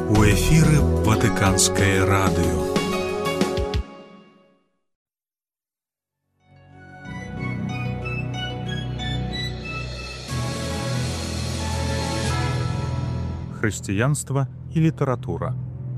У эфіры Ватыканскае радыё. Хрысціянства і літаратура.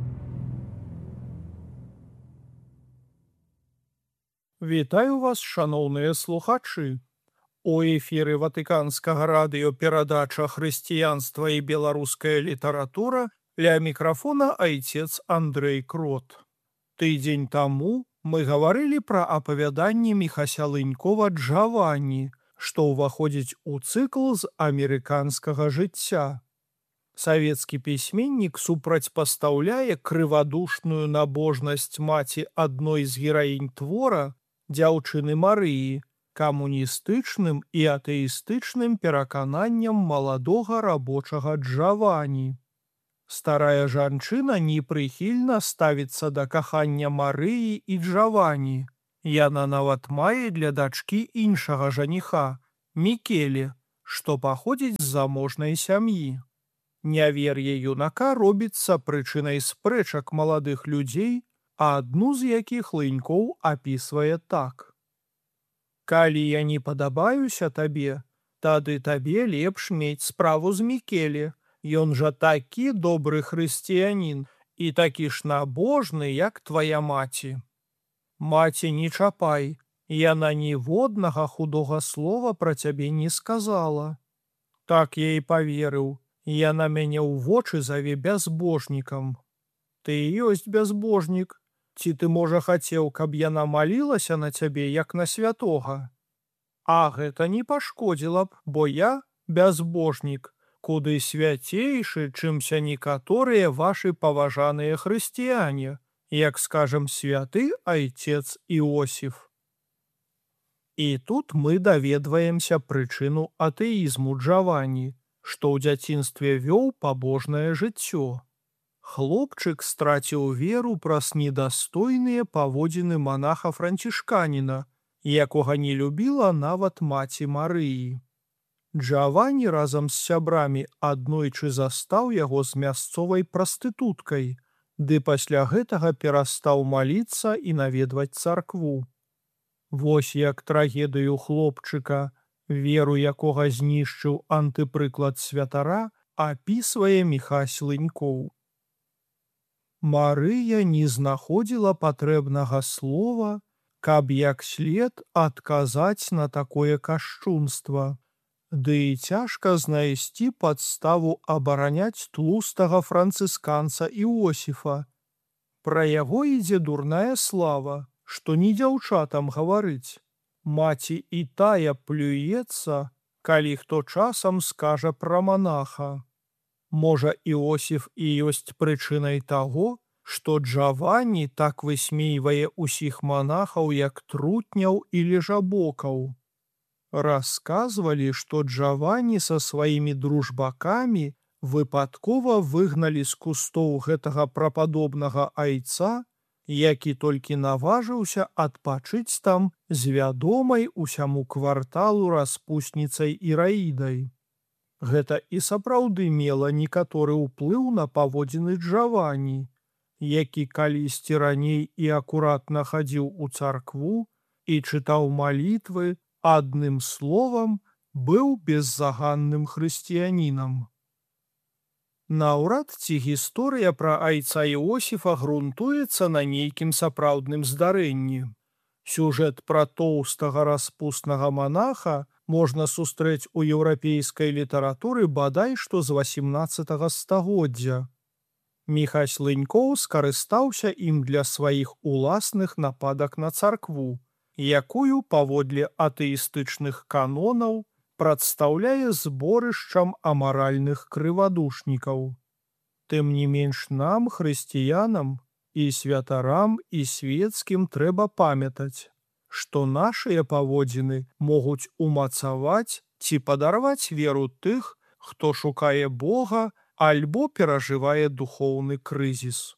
Вітаю вас, шаноўныя слухачы. У эфіры Ватыканскага радыё перадача «Хрысціянства і беларуская літаратура», ля мікрафона айцец Андрэй Крот. Тыдзень таму мы гаварылі пра апавяданне Міхася Лынькова «Джаванні», што ўваходзіць у цыкл з амерыканскага жыцця. Савецкі пісьменнік супрацьпастаўляе крывадушную набожнасць маці адной з гераінь твора, дзяўчыны Марыі, камуністычным і атэістычным перакананням маладога рабочага Джаванні. Старая жанчына непрыхільна ставіцца да кахання Марыі і Джаванні. Яна нават мае для дачкі іншага жаніха, Мікеле, што паходзіць з заможнай сям'і. Нявер'е юнака робіцца прычынай спрэчак маладых людзей, а адну з якіх Лынькоў апісвае так. «Калі я не падабаюся табе, тады табе лепш мець справу з Мікеле. Ён жа такі добры хрысціянін і такі ж набожны, як твая маці. Маці не чапай, яна ніводнага худога слова пра цябе не сказала». Так я і паверыў. Яна мяне ў вочы заве бязбожнікам. Ты ёсць бязбожнік. Ці ты, можа, хацеў, каб яна малілася на цябе, як на святога? А гэта не пашкодзіла б, бо я бязбожнік, куды свяцейшы, чымся некаторыя вашы паважаныя хрысціяне, як, скажам, святы айцец Іосіф. І тут мы даведваемся прычыну атэізму Джаванні, што ў дзяцінстве вёў пабожнае жыццё. Хлопчык страціў веру праз недастойныя паводзіны манаха-францішканіна, якога не любіла нават маці Марыі. Джаванні разам з сябрамі аднойчы застаў яго з мясцовай прастытуткай, ды пасля гэтага перастаў маліцца і наведваць царкву. Вось як трагедыю хлопчыка, веру якога знішчыў антыпрыклад святара, апісвае Міхась Лынькоў. Марыя не знаходзіла патрэбнага слова, каб як след адказаць на такое кашчунства. Ды і цяжка знайсці падставу абараняць тлустага францысканца Іосіфа. Пра яго ідзе дурная слава, што не дзяўчатам гаварыць. Маці і тая плюецца, калі хто часам скажа пра манаха. Можа, Іосіф і ёсць прычынай таго, што Джаванні так высмейвае ўсіх манахаў, як трутняў і лежабокаў. Расказвалі, што Джаванні са сваімі дружбакамі выпадкова выгналі з кустоў гэтага прападобнага айца, які толькі наважыўся адпачыць там з вядомай усяму кварталу распусніцай Іраідай. Гэта і сапраўды мела некаторы ўплыў на паводзіны Джаванні, які калісьці раней і акуратна хадзіў у царкву і чытаў малітвы, адным словам, быў беззаганным хрысціянінам. Наўрад ці гісторыя пра айца Іосіфа грунтуецца на нейкім сапраўдным здарэнні. Сюжэт пра тоўстага распуснага манаха можна сустрэць у еўрапейскай літаратуры бадай што з 18 стагоддзя. Міхась Лынькоў скарыстаўся ім для сваіх уласных нападак на царкву, якую, паводле атэістычных канонаў, прадстаўляе зборышчам амаральных крывадушнікаў. Тым не менш нам, хрысціянам, і святарам, і свецкім трэба памятаць, што нашыя паводзіны могуць умацаваць ці падарваць веру тых, хто шукае Бога альбо перажывае духоўны крызіс.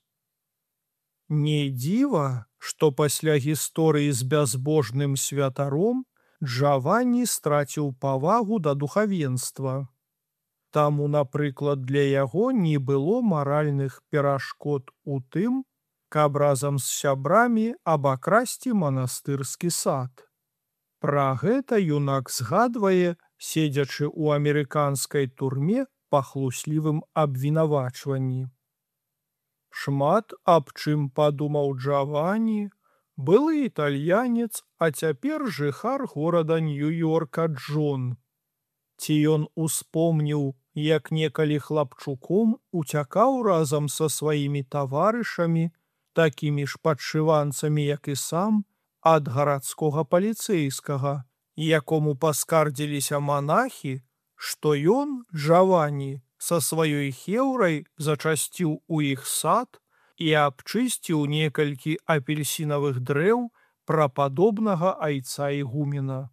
Не дзіва, што пасля гісторыі з бязбожным святаром Джаванні страціў павагу да духавенства. Таму, напрыклад, для яго не было маральных перашкод у тым, каб разам з сябрамі абакрасці манастырскі сад. Пра гэта юнак згадвае, седзячы ў амерыканскай турме па хлуслівым абвінавачванні. Шмат аб чым падумаў Джавані, былы італьянец, а цяпер жыхар горада Нью-Йорка Джон. Ці ён успомніў, як некалі хлапчуком уцякаў разам са сваімі таварышамі, такімі ж падшыванцамі, як і сам, ад гарадскога паліцэйскага, якому паскардзіліся манахі, што ён, Джавані, са сваёй хеўрай зачасціў у іх сад і абчысціў некалькі апельсінавых дрэў прападобнага айца ігумена.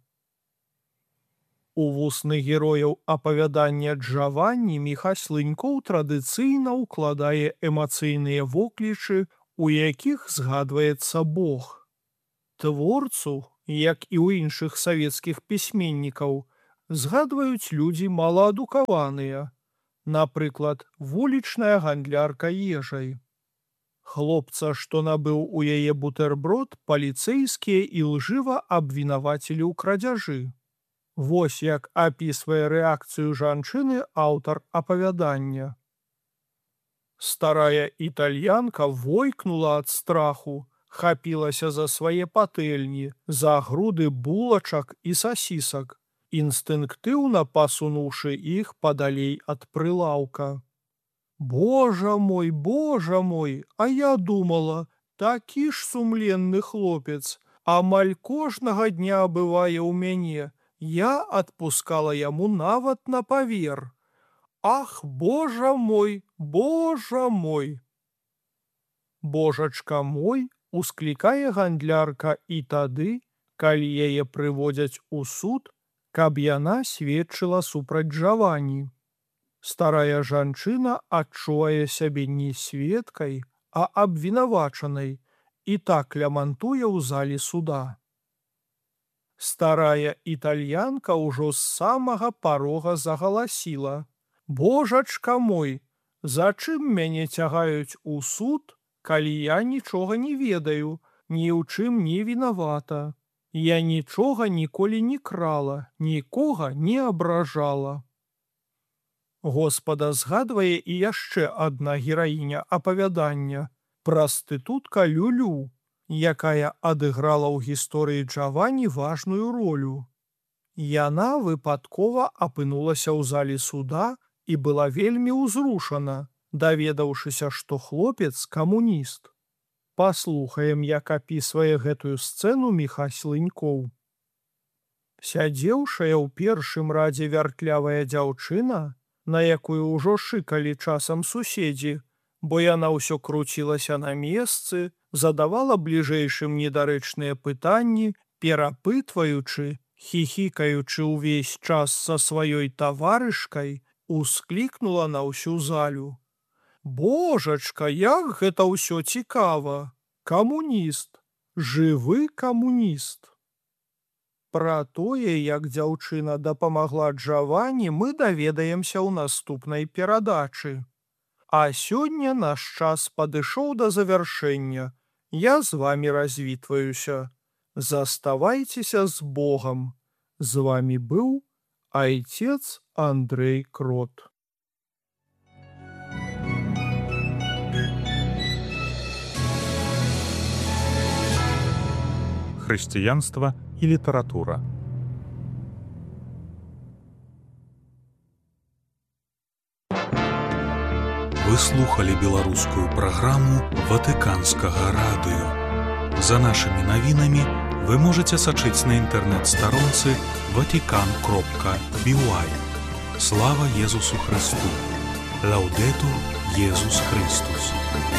У вусны герояў апавядання Джавані Міхась Лынькоў традыцыйна ўкладае эмацыйныя воклічы, у якіх згадваецца Бог. Творцу, як і ў іншых савецкіх пісьменнікаў, згадваюць людзі малаадукаваныя, напрыклад, вулічная гандлярка ежай. Хлопца, што набыў у яе бутэрброд, паліцэйскія ілжыва абвінавацілі ў крадзяжы. Вось як апісвае рэакцыю жанчыны аўтар апавядання. Старая італьянка войкнула ад страху, хапілася за свае патэльні, за груды булачак і сасісак, інстынктыўна пасунуўшы іх падалей ад прылаўка. Божа мой, а я думала, такі ж сумленны хлопец, амаль кожнага дня бывае ў мяне, я адпускала яму нават на павер. Ах, Божа мой! Божачка мой усклікае гандлярка і тады, калі яе прыводзяць у суд, каб яна сведчыла супраць Джавані. Старая жанчына адчувае сябе не сведкай, а абвінавачанай і так лямантуе ў залі суда. Старая італьянка ўжо з самага парога загаласіла: «Божачка мой, зачым мяне цягаюць у суд, калі я нічога не ведаю, ні ў чым не вінавата. Я нічога ніколі не крала, нікога не абражала». Господа згадвае і яшчэ адна гераіня апавядання – прастытутка Люлю, якая адыграла ў гісторыі Джавані важную ролю. Яна выпадкова апынулася ў залі суда і была вельмі ўзрушана, даведаўшыся, што хлопец камуніст. Паслухаем, як апісвае гэтую сцэну Міхась Лынькоў. Сядзеўшая ў першым радзе вяртлявая дзяўчына, на якую ўжо шыкалі часам суседзі, бо яна ўсё круцілася на месцы, задавала бліжэйшым недарэчныя пытанні, перапытваючы, хіхікаючы ўвесь час са сваёй таварышкай, усклікнула на ўсю залю: «Божачка, як гэта ўсё цікава! Камуніст! Жывы камуніст!» Пра тое, як дзяўчына дапамагла Джавані, мы даведаемся ў наступнай перадачы. А сёння наш час падышоў да завяршэння. Я з вамі развітваюся. Заставайцеся з Богам. З вамі быў айцец Андрэй Крот. Хрысціянства і літаратура. Вы слухали беларускую праграму Ватыканскага радыё. За нашымі навінамі вы можаце сачыць на інтэрнэт-старонцы vatican.by. Слава Езусу Христу! Лаўдэтур Езус Христус!